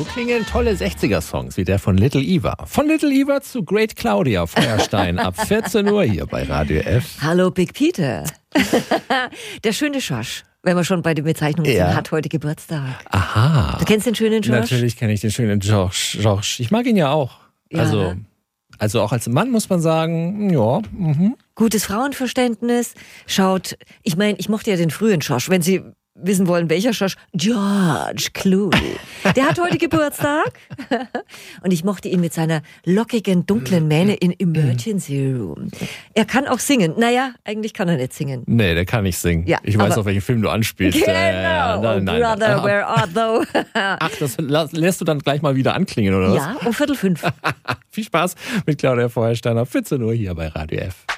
klingen tolle 60er-Songs wie der von Little Eva. Von Little Eva zu Great Claudia Feuerstein ab 14 Uhr hier bei Radio F. Hallo Big Peter. Der schöne Schorsch, wenn wir schon bei den Bezeichnungen sind, hat heute Geburtstag. Aha. Du kennst den schönen Schorsch? Natürlich kenne ich den schönen Schorsch. Ich mag ihn ja auch. Ja, Also auch als Mann muss man sagen, ja. Gutes Frauenverständnis. Schaut, ich mochte ja den frühen Schorsch. Wenn Sie wissen wollen, welcher Schorsch? George Clooney. Der hat heute Geburtstag. Und ich mochte ihn mit seiner lockigen, dunklen Mähne in Emergency Room. Er kann auch singen. Naja, eigentlich kann er nicht singen. Nee, der kann nicht singen. Ja, ich weiß auf welchen Film du anspielst. Genau. Nein. Brother, where art thou? Ach, das lässt du dann gleich mal wieder anklingen, oder was? Ja, um 4:45. Viel Spaß mit Claudia Feuerstein ab 14 Uhr hier bei Radio F.